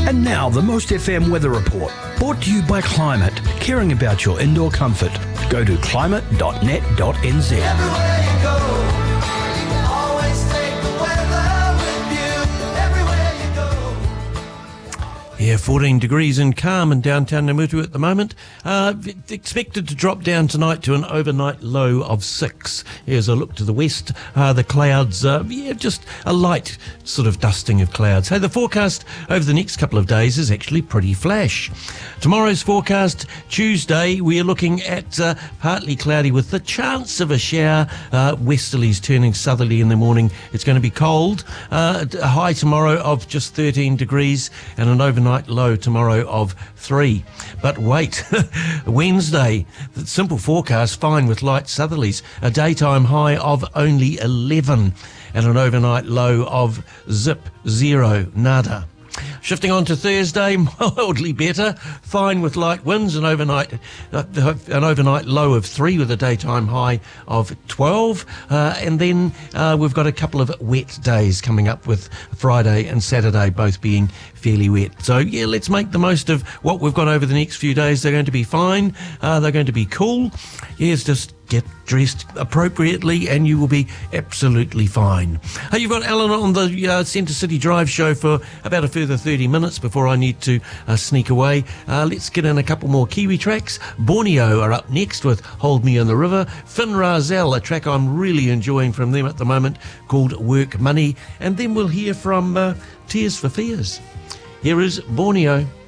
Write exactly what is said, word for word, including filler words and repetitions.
And now the Most F M Weather Report, brought to you by Climate, caring about your indoor comfort. Go to climate dot net dot n z. Everywhere you go, always take the weather with you. Everywhere you go. Yeah, fourteen degrees and calm in downtown Namutu at the moment. Uh, expected to drop down tonight to an overnight low of six. Here's a look to the west. Uh, the clouds, uh, yeah, just a light sort of dusting of clouds. Hey, the forecast over the next couple of days is actually pretty flash. Tomorrow's forecast, Tuesday, we're looking at uh, partly cloudy with the chance of a shower. Uh, westerlies turning southerly in the morning. It's going to be cold. Uh, a high tomorrow of just thirteen degrees and an overnight low tomorrow of three. But wait, Wednesday, the simple forecast, fine with light southerlies. A daytime high of only eleven and an overnight low of zip, zero, nada. Shifting on to Thursday, mildly better, fine with light winds, and overnight uh, an overnight low of three with a daytime high of twelve, uh, and then uh, we've got a couple of wet days coming up with Friday and Saturday both being fairly wet. So yeah, let's make the most of what we've got over the next few days. They're going to be fine, uh, they're going to be cool. Yes, just get dressed appropriately and you will be absolutely fine. Hey, you've got Alan on the uh, Centre City Drive show for about a further thirty minutes before I need to uh, sneak away. Uh, let's get in a couple more Kiwi tracks. Borneo are up next with Hold Me in the River. Finn Razel, a track I'm really enjoying from them at the moment called Work Money. And then we'll hear from uh, Tears for Fears. Here is Borneo.